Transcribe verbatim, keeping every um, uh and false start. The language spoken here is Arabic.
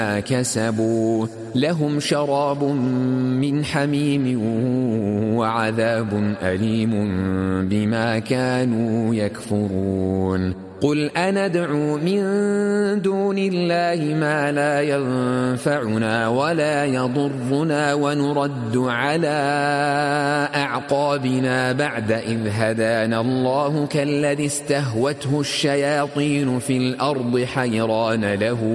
كسبوا لهم شراب من حميم وعذاب أليم بما كانوا يكفرون قل أندعو من دون الله ما لا ينفعنا ولا يضرنا ونرد على أعقابنا بعد إذ هدانا الله كالذي استهوته الشياطين في الأرض حيران له